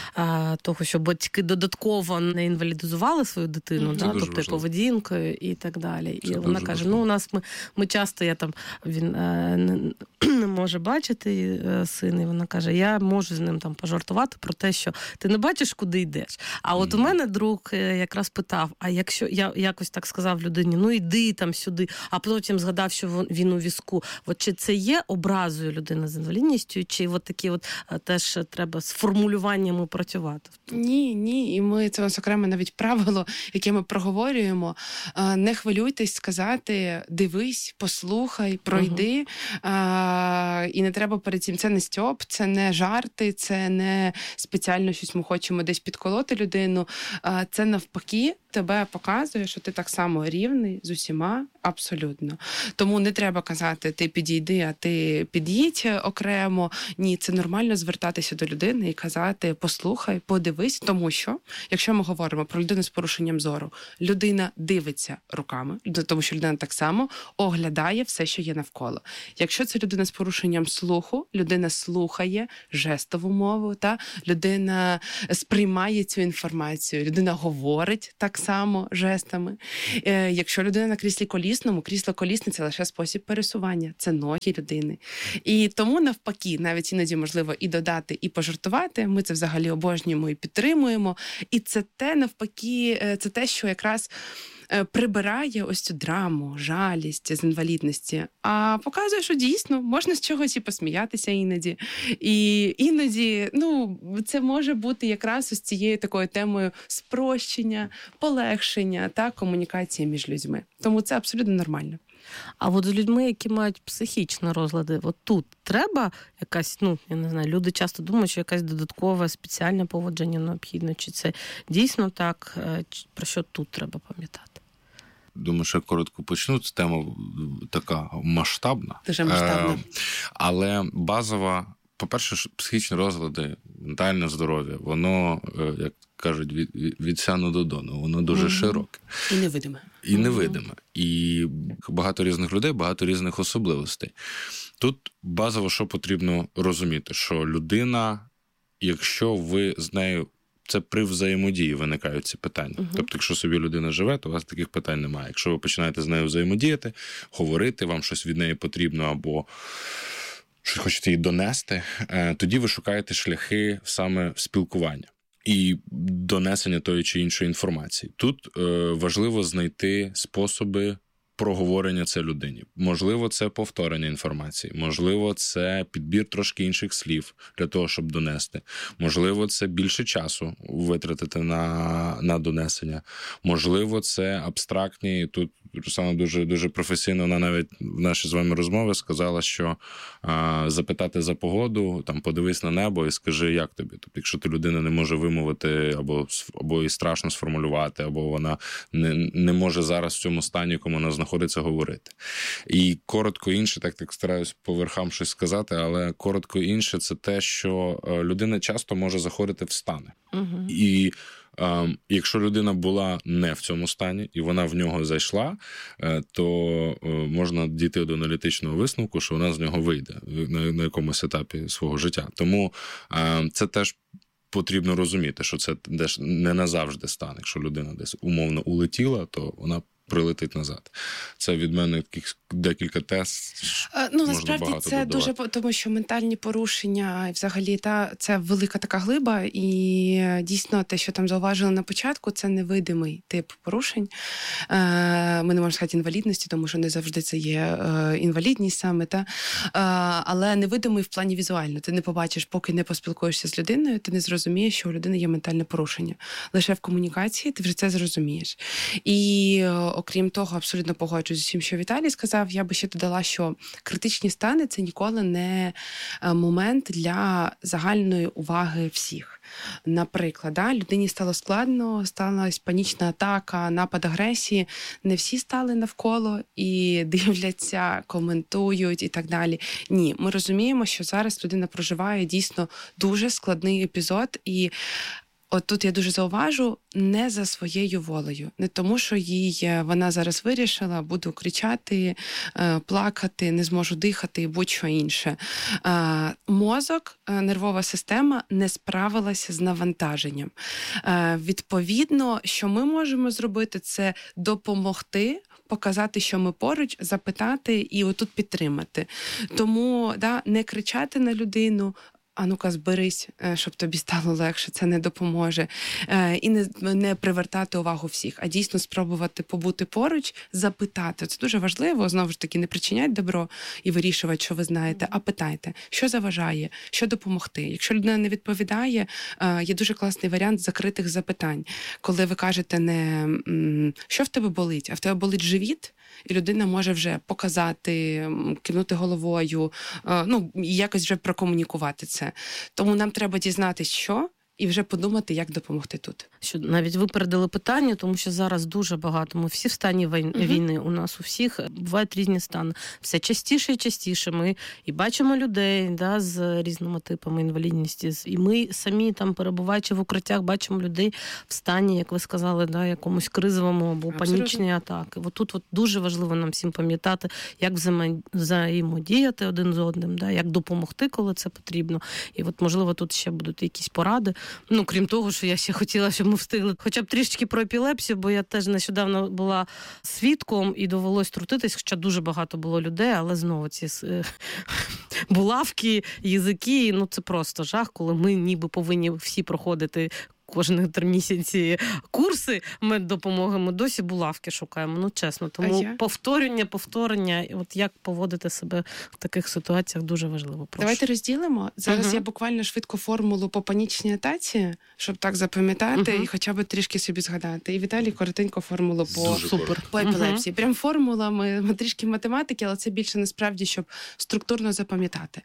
е, того, що батьки додатково не інвалідизували свою дитину, да, тобто поведінкою і так далі. Це і вона каже, важливо. ну у нас ми, ми часто, я там, він е, не, не може бачити е, син, і вона каже, я можу з ним там пожартувати про те, що ти не бачиш, куди йдеш. А от mm. у мене друг якраз питав, а якщо я якось так сказав людині, ну йди там сюди, а потім згадав, що він у візку. От чи це є образою людини з інвалідністю, чи от такі от теж треба з формулюваннями працювати? Ні, ні, і ми, це у нас окреме навіть правило, яке ми проговорюємо. Не хвилюйтесь сказати, дивись, послухай, пройди. Uh-huh. І не треба перед цим, це не стьоп, це не жарти, це не спеціально щось ми хочемо десь підколоти людину. Це навпаки тебе показує, що ти так само рівний з усіма, абсолютно. Тому не треба казати, ти підійди, а ти під'їдь окремо. Ні, це нормально звертатися до людини і казати, послухай, подивись, тому що, якщо ми говоримо про людину з порушенням зору, людина дивиться руками, тому що людина так само оглядає все, що є навколо. Якщо це людина з порушенням слуху, людина слухає жестову мову, та людина сприймає цю інформацію, людина говорить так само жестами. Е, якщо людина на кріслі колісному, крісло колісне – це лише спосіб пересування, це ноги людини. І тому навпаки, навіть іноді можливо і додати, і пожартувати, ми це взагалі обожнюємо і підтримуємо. І це те навпаки, це те, що якраз прибирає ось цю драму, жалість з інвалідності, а показує, що дійсно можна з чогось і посміятися іноді. І іноді, ну, це може бути якраз ось цією такою темою спрощення, полегшення та комунікації між людьми. Тому це абсолютно нормально. А от з людьми, які мають психічні розлади, от тут треба якась, ну, я не знаю, люди часто думають, що якась додаткова спеціальне поводження необхідно, чи це дійсно так, про що тут треба пам'ятати? Думаю, що я коротко почну. Це тема така масштабна. Дуже масштабна. Е, але базова, по-перше, психічні розлади, ментальне здоров'я, воно, як кажуть, від, від сяну до дону, воно дуже mm-hmm. широке. І невидиме. І невидиме. І багато різних людей, багато різних особливостей. Тут базово, що потрібно розуміти, що людина, якщо ви з нею, це при взаємодії виникають ці питання. Uh-huh. Тобто, якщо собі людина живе, то у вас таких питань немає. Якщо ви починаєте з нею взаємодіяти, говорити, вам щось від неї потрібно або щось хочете їй донести, тоді ви шукаєте шляхи саме спілкування і донесення тої чи іншої інформації. Тут е, важливо знайти способи проговорення це людині. Можливо, це повторення інформації. Можливо, це підбір трошки інших слів для того, щоб донести. Можливо, це більше часу витратити на, на донесення. Можливо, це абстрактні. Тут Руслана дуже, дуже професійно, вона навіть в нашій з вами розмові сказала, що а, запитати за погоду, там, подивись на небо і скажи, як тобі. Тобто, якщо ти людина не може вимовити, або, або їй страшно сформулювати, або вона не, не може зараз в цьому стані, кому вона знаходиться, говорити. І коротко інше, так, так стараюсь по верхам щось сказати, але коротко інше – це те, що людина часто може заходити в стани. Угу. І Um, якщо людина була не в цьому стані, і вона в нього зайшла, то uh, можна дійти до аналітичного висновку, що вона з нього вийде на, на якомусь етапі свого життя. Тому uh, це теж потрібно розуміти, що це десь не назавжди стан. Якщо людина десь умовно улетіла, то вона прилетить назад. Це від мене декілька тез. Ну, насправді це додавати. Дуже, тому що ментальні порушення, і взагалі, та, це велика така глиба, і дійсно те, що там зауважили на початку, це невидимий тип порушень. Ми не можемо сказати інвалідності, тому що не завжди це є інвалідність саме, та. Але невидимий в плані візуально. Ти не побачиш, поки не поспілкуєшся з людиною, ти не зрозумієш, що у людини є ментальне порушення. Лише в комунікації ти вже це зрозумієш. І окрім того, абсолютно погоджуюсь з усім, що Віталій сказав, я би ще додала, що критичні стани – це ніколи не момент для загальної уваги всіх. Наприклад, да, людині стало складно, сталася панічна атака, напад агресії, не всі стали навколо і дивляться, коментують і так далі. Ні, ми розуміємо, що зараз людина проживає дійсно дуже складний епізод, і От тут я дуже зауважу, не за своєю волею. Не тому, що їй вона зараз вирішила, буду кричати, плакати, не зможу дихати і будь-що інше. Мозок, нервова система не справилася з навантаженням. Відповідно, що ми можемо зробити, це допомогти, показати, що ми поруч, запитати і отут підтримати. Тому да, не кричати на людину, а ну-ка зберись, щоб тобі стало легше, це не допоможе. І не, не привертати увагу всіх, а дійсно спробувати побути поруч, запитати. Це дуже важливо, знову ж таки, не причинять добро і вирішувати, що ви знаєте, а питайте, що заважає, що допомогти. Якщо людина не відповідає, є дуже класний варіант закритих запитань. Коли ви кажете не що в тебе болить, а в тебе болить живіт, і людина може вже показати, кивнути головою, ну, якось вже прокомунікувати це. Тому нам треба дізнатися, що, і вже подумати, як допомогти тут. Що навіть випередили питання, тому що зараз дуже багато. Ми всі в стані війни, uh-huh. війни. У нас у всіх бувають різні стани. Все частіше і частіше. Ми і бачимо людей, да, з різними типами інвалідності. І ми самі, там, перебуваючи в укриттях, бачимо людей в стані, як ви сказали, да, якомусь кризовому або панічній атаки. От тут от дуже важливо нам всім пам'ятати, як взаємодіяти один з одним, да, як допомогти, коли це потрібно. І от, можливо, тут ще будуть якісь поради. Ну, крім того, що я ще хотіла, щоб ми встигли хоча б трішечки про епілепсію, бо я теж нещодавно була свідком і довелось трутитись, хоча дуже багато було людей, але знову ці булавки, язики, ну це просто жах, коли ми ніби повинні всі проходити кожних три місяці курси меддопомоги, ми досі булавки шукаємо, ну чесно. Тому повторення, повторення, от як поводити себе в таких ситуаціях дуже важливо. Прошу. Давайте розділимо. Зараз угу. я буквально швидко формулу по панічній атаці, щоб так запам'ятати угу. і хоча б трішки собі згадати. І Віталій коротенько формулу по, Супер. по епілепсії. Угу. Прям формула, ми, ми трішки математики, але це більше насправді, щоб структурно запам'ятати.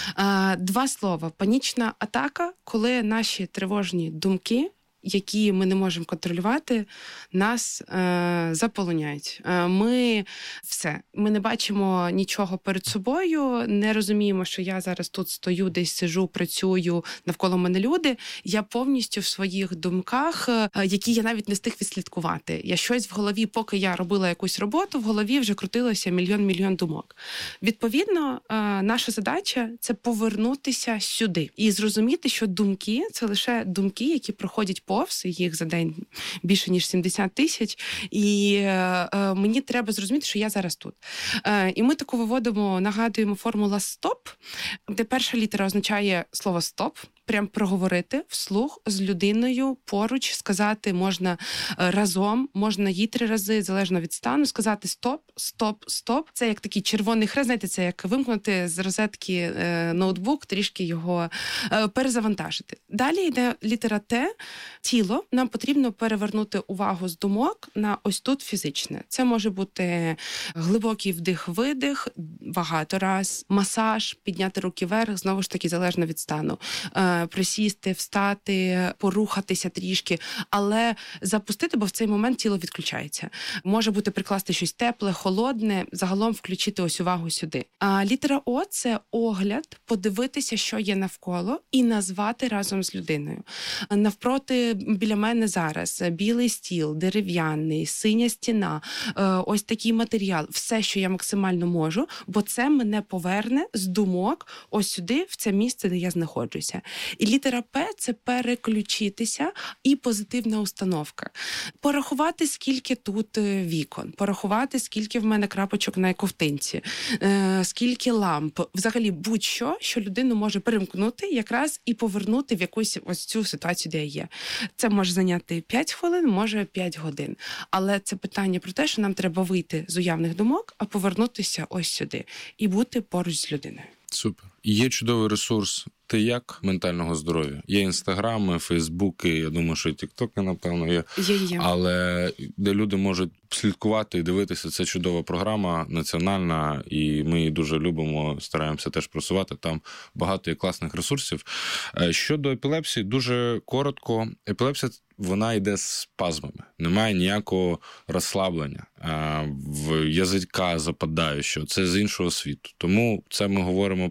А, два слова. Панічна атака, коли наші тривожні думки, які ми не можемо контролювати, нас е, заполоняють. Е, ми все, ми не бачимо нічого перед собою, не розуміємо, що я зараз тут стою, десь сижу, працюю, навколо мене люди. Я повністю в своїх думках, е, які я навіть не встиг відслідкувати. Я щось в голові, поки я робила якусь роботу, в голові вже крутилося мільйон-мільйон думок. Відповідно, е, наша задача – це повернутися сюди і зрозуміти, що думки – це лише думки, які проходять по їх за день більше, ніж сімдесят тисяч, і е, е, мені треба зрозуміти, що я зараз тут. Е, і ми таку виводимо, нагадуємо формула «стоп», де перша літера означає слово «стоп», прям проговорити вслух з людиною поруч, сказати можна разом, можна їй три рази, залежно від стану, сказати «стоп, стоп, стоп». Це як такий червоний хрест, знаєте, це як вимкнути з розетки е, ноутбук, трішки його е, перезавантажити. Далі йде літера «Т», тіло. Нам потрібно перевернути увагу з думок на ось тут фізичне. Це може бути глибокий вдих-видих, багато раз, масаж, підняти руки вверх, знову ж таки, залежно від стану. Е, присісти, встати, порухатися трішки, але запустити, бо в цей момент тіло відключається. Може бути прикласти щось тепле, холодне, загалом включити ось увагу сюди. А літера О – це огляд, подивитися, що є навколо, і назвати разом з людиною. Навпроти біля мене зараз білий стіл, дерев'яний, синя стіна, ось такий матеріал, все, що я максимально можу, бо це мене поверне з думок ось сюди, в це місце, де я знаходжуся. І літера П – це переключитися і позитивна установка. Порахувати, скільки тут вікон, порахувати, скільки в мене крапочок на ковтинці, скільки ламп, взагалі будь-що, що людину може перемкнути якраз і повернути в якусь ось цю ситуацію, де є. Це може зайняти п'ять хвилин, може п'ять годин. Але це питання про те, що нам треба вийти з уявних думок, а повернутися ось сюди і бути поруч з людиною. Супер. Є чудовий ресурс «Ти як?» ментального здоров'я. Є інстаграми, фейсбуки, я думаю, що і тіктоки, напевно, є. Є, є. Але де люди можуть слідкувати і дивитися, це чудова програма, національна, і ми її дуже любимо, стараємося теж просувати. Там багато є класних ресурсів. Щодо епілепсії, дуже коротко. Епілепсія, вона йде з спазмами. Немає ніякого розслаблення. В язика западаючого. Це з іншого світу. Тому це ми говоримо про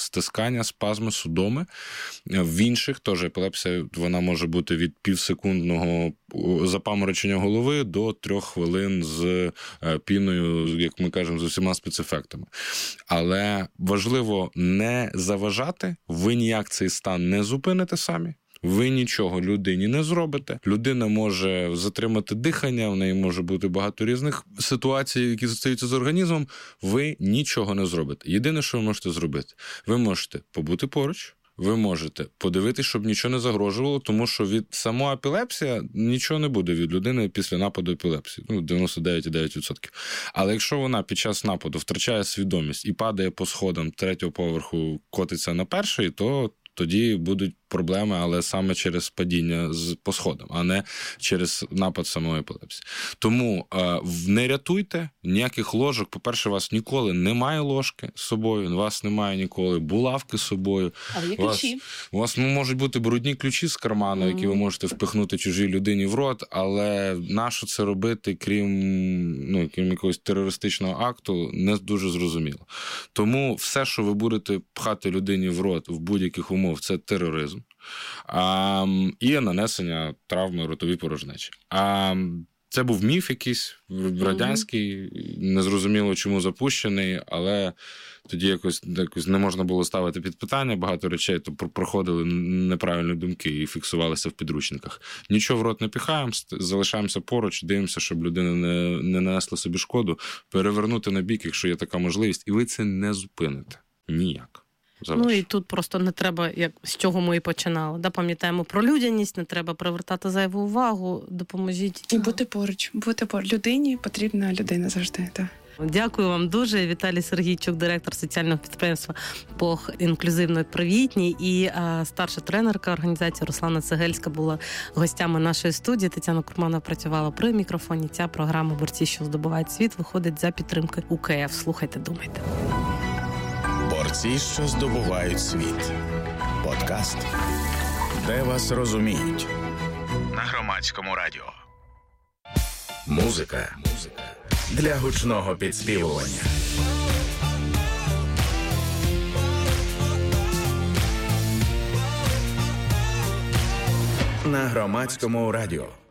стискання, спазми, судоми. В інших теж епілепсія, вона може бути від півсекундного запаморочення голови до трьох хвилин з піною, як ми кажемо, з усіма спецефектами. Але важливо не заважати, ви ніяк цей стан не зупините самі. Ви нічого людині не зробите. Людина може затримати дихання, в неї може бути багато різних ситуацій, які зостаються з організмом. Ви нічого не зробите. Єдине, що ви можете зробити, ви можете побути поруч, ви можете подивитися, щоб нічого не загрожувало, тому що від самої епілепсія нічого не буде від людини після нападу епілепсії. Ну, дев'яносто дев'ять цілих дев'ять десятих відсотка. Але якщо вона під час нападу втрачає свідомість і падає по сходам третього поверху, котиться на перший, то тоді будуть проблеми, але саме через падіння з по сходам, а не через напад самої епілепсії. Тому е, не рятуйте ніяких ложок. По-перше, у вас ніколи немає ложки з собою, у вас немає ніколи булавки з собою. Але є у вас, ключі. У вас ну, можуть бути брудні ключі з карману, mm-hmm. які ви можете впихнути чужій людині в рот, але нащо це робити, крім, ну, крім якогось терористичного акту, не дуже зрозуміло. Тому все, що ви будете пхати людині в рот в будь-яких умов, це тероризм. А, і нанесення травми ротовій порожнечі. А це був міф якийсь радянський, mm-hmm. незрозуміло чому запущений, але тоді якось, якось не можна було ставити під питання багато речей, то проходили неправильні думки і фіксувалися в підручниках. Нічого в рот не піхаємо, залишаємося поруч, дивимося, щоб людина не, не нанесла собі шкоду, перевернути на бік, якщо є така можливість, і ви це не зупините. Ніяк. Ну і тут просто не треба, як з чого ми і починали. Да, пам'ятаємо про людяність, не треба привертати зайву увагу, допоможіть. І бути поруч. Бути поруч. Людині потрібна людина завжди. Так. Дякую вам дуже. Віталій Сергійчук, директор соціального підприємства «Пох інклюзивно привітні», і а, старша тренерка організації Руслана Цегельська була гостями нашої студії. Тетяна Курманова працювала при мікрофоні. Ця програма «Борці, що здобувають світ» виходить за підтримки УКФ. Слухайте, думайте. Борці, що здобувають світ. Подкаст, де вас розуміють. На Громадському радіо. Музика. Музика. Для гучного підспівування. На Громадському радіо.